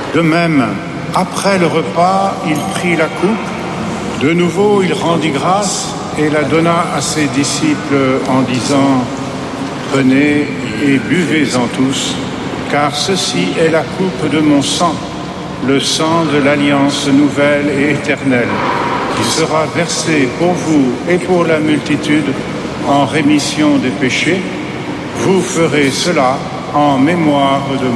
De même, après le repas, il prit la coupe. De nouveau, il rendit grâce et la donna à ses disciples en disant « Prenez et buvez-en tous, car ceci est la coupe de mon sang, le sang de l'alliance nouvelle et éternelle, qui sera versé pour vous et pour la multitude en rémission des péchés. Vous ferez cela en mémoire de moi. »